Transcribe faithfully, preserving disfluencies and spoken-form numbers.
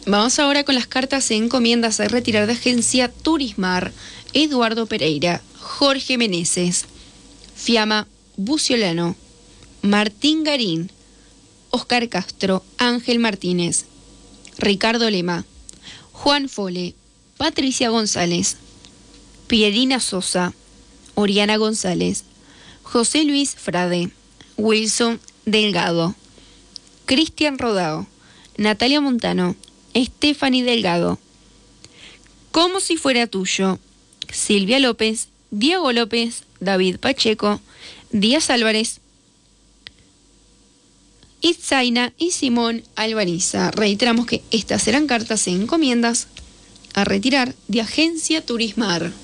Vamos ahora con las cartas e encomiendas a retirar de agencia Turismar. Eduardo Pereira, Jorge Meneses, Fiamma Buciolano, Martín Garín, Oscar Castro, Ángel Martínez, Ricardo Lema, Juan Fole, Patricia González, Pierina Sosa, Oriana González, José Luis Frade, Wilson Delgado, Cristian Rodao, Natalia Montano, Stephanie Delgado, Como si fuera tuyo, Silvia López, Diego López, David Pacheco, Díaz Álvarez, Itzaina y Simón Albaniza. Reiteramos que estas serán cartas e encomiendas a retirar de Agencia Turismar.